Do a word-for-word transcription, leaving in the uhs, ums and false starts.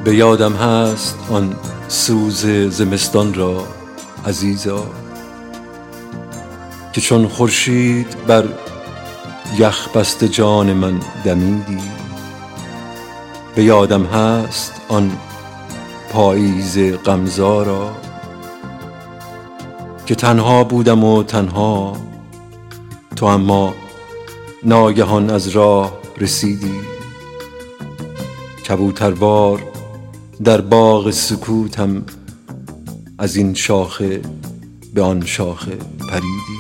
به یادم هست آن سوز زمستان را عزیزا، که چون خورشید بر یخ بسته جان من دمیدی. به یادم هست آن پاییز غمزارا که تنها بودم و تنها تو اما ناگهان از راه رسیدی. کبوتروار در باغ سکوتم از این شاخه به آن شاخه پریدی.